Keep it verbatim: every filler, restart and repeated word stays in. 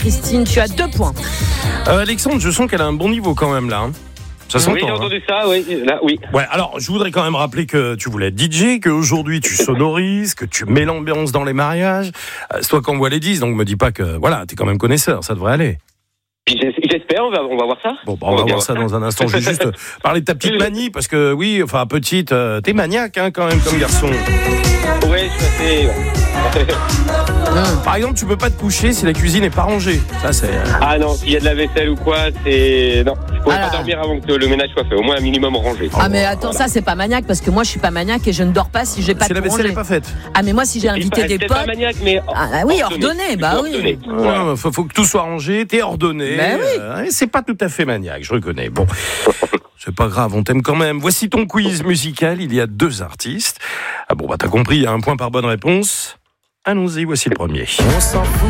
Christine, tu as deux points. Euh, Alexandre, je sens qu'elle a un bon niveau quand même là. Hein. Ça s'entend, oui, j'ai entendu hein. ça, oui, là, oui. Ouais, alors, je voudrais quand même rappeler que tu voulais être D J, qu'aujourd'hui tu sonorises, que tu mets l'ambiance dans les mariages. Euh, c'est toi qu'on voit les dix, donc me dis pas que, voilà, t'es quand même connaisseur, ça devrait aller. Puis j'espère, on va, on va voir ça. Bon, bah, on, on va voir ça dans un instant. Je vais juste parler de ta petite manie, parce que oui, enfin, petite, euh, t'es maniaque, hein, quand même, comme garçon. Ouais, je suis assez... Par exemple, tu peux pas te coucher si la cuisine est pas rangée. Ça, c'est... Ah non, s'il y a de la vaisselle ou quoi, c'est... Non, je pourrais ah pas dormir avant que le ménage soit fait. Au moins un minimum rangé. Ah mais attends, voilà. Ça c'est pas maniaque, parce que moi je suis pas maniaque et je ne dors pas si j'ai pas si de la vaisselle n'est pas faite. Ah mais moi si j'ai invité des potes... potes... C'est pas maniaque, mais... Ah oui, ordonné, bah oui. Ouais, faut, faut que tout soit rangé, t'es ordonné. Ben oui. Euh, c'est pas tout à fait maniaque, je reconnais. Bon... C'est pas grave, on t'aime quand même. Voici ton quiz musical, il y a deux artistes. Ah bon, bah t'as compris, il y a un point par bonne réponse. Allons-y, voici le premier. On s'en fout